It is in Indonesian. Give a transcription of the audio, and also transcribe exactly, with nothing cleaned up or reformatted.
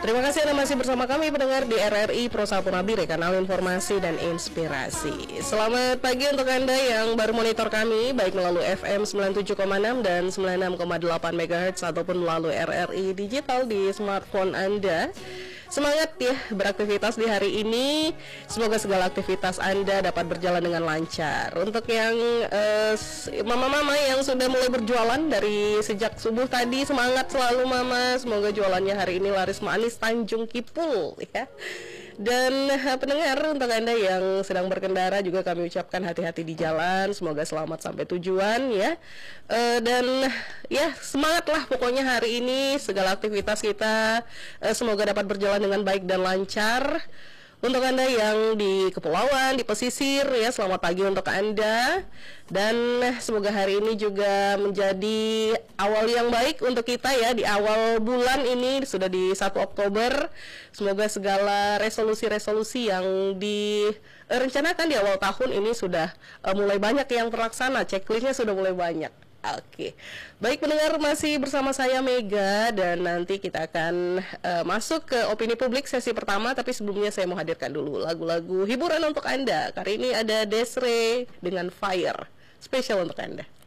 Terima kasih Anda masih bersama kami pendengar di R R I Pro Sapura Nabire, kanal informasi dan inspirasi. Selamat pagi untuk Anda yang baru monitor kami, baik melalui F M sembilan puluh tujuh koma enam dan sembilan puluh enam koma delapan megahertz ataupun melalui R R I digital di smartphone Anda. Semangat ya beraktivitas di hari ini. Semoga segala aktivitas Anda dapat berjalan dengan lancar. Untuk yang uh, mama-mama yang sudah mulai berjualan dari sejak subuh tadi, semangat selalu mama. Semoga jualannya hari ini laris manis Tanjung Kipul ya. Dan uh, pendengar, untuk Anda yang sedang berkendara juga kami ucapkan hati-hati di jalan. Semoga selamat sampai tujuan ya. uh, Dan ya semangatlah pokoknya hari ini. Segala aktivitas kita uh, semoga dapat berjalan dengan baik dan lancar. Untuk Anda yang di kepulauan, di pesisir ya, selamat pagi untuk Anda. Dan semoga hari ini juga menjadi awal yang baik untuk kita ya. Di awal bulan ini sudah di satu Oktober. Semoga segala resolusi-resolusi yang direncanakan di awal tahun ini sudah uh, mulai banyak yang terlaksana. Checklistnya sudah mulai banyak. Oke, baik pendengar, masih bersama saya Mega dan nanti kita akan uh, masuk ke opini publik sesi pertama. Tapi sebelumnya saya mau hadirkan dulu lagu-lagu hiburan untuk Anda. Kali ini ada Desre dengan Fire, spesial untuk Anda.